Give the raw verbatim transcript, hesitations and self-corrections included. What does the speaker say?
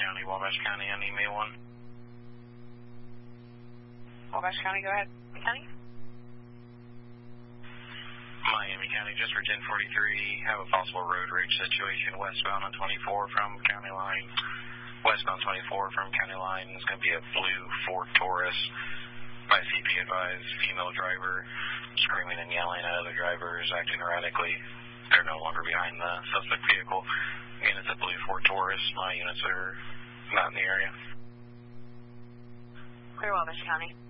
County, Wabash County, on email one. Wabash County, go ahead. County? Miami County, just for ten forty-three, have a possible road rage situation westbound on twenty-four from County Line. Westbound twenty-four from County Line is going to be a blue Ford Taurus. By C P advised, female driver screaming and yelling at other drivers, acting erratically. They're no longer behind the suspect vehicle. Again, it's a blue Ford Taurus. My units are not in the area. Clear Wabash County.